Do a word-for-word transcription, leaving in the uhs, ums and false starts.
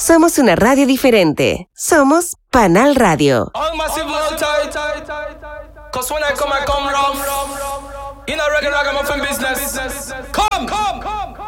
Somos una radio diferente. Somos Panal Radio. All massive low tight. Cause when I come, I come rough. In a regular ragamuffin business. Come, come, come.